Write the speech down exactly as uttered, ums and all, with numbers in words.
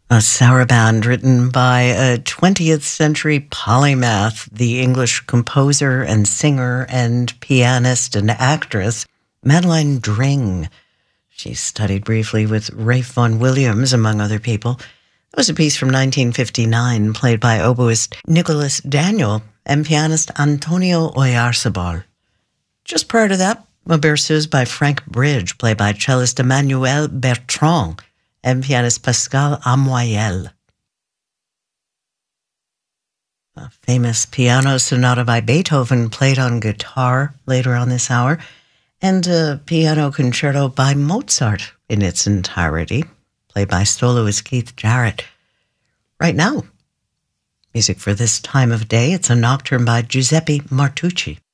A saraband written by a twentieth century polymath, the English composer and singer and pianist and actress, Madeleine Dring. She studied briefly with Ralph Vaughan Williams, among other people. It was a piece from nineteen fifty-nine, played by oboist Nicholas Daniel and pianist Antonio Oyarzabal. Just prior to that, a berceuse by Frank Bridge, played by cellist Emmanuel Bertrand and pianist Pascal Amoyel. A famous piano sonata by Beethoven played on guitar later on this hour, and a piano concerto by Mozart in its entirety, played by soloist Keith Jarrett. Right now, music for this time of day, it's a nocturne by Giuseppe Martucci.